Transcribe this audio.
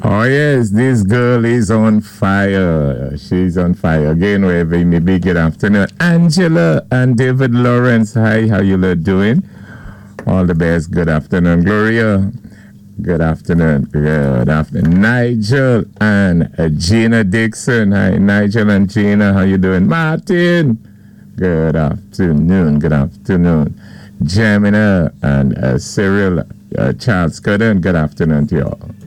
Oh yes, this girl is on fire. She's on fire. Again, wherever you may be, good afternoon. Angela and David Lawrence. Hi, how you doing? All the best. Good afternoon, Gloria. Good afternoon. Good afternoon. Nigel and Gina Dixon. Hi, Nigel and Gina. How you doing? Martin. Good afternoon. Good afternoon. Gemina and Cyril Charles Gooden. Good afternoon to you all.